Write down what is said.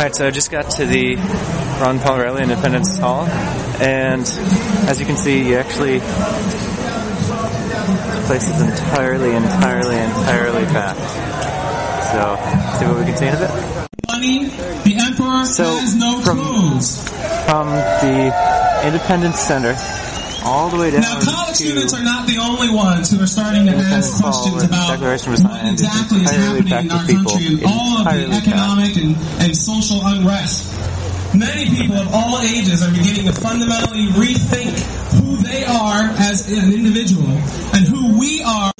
Alright, so I just got to the Ron Paul Reilly Independence Hall, and as you can see, this place is entirely packed. So, see what we can see in a bit. The Emperor has no clothes. From the Independence Center all the way down. Now, college students are not the only ones who are starting to ask questions about what exactly is happening in our country and all of the economic and social unrest. Many people of all ages are beginning to fundamentally rethink who they are as an individual and who we are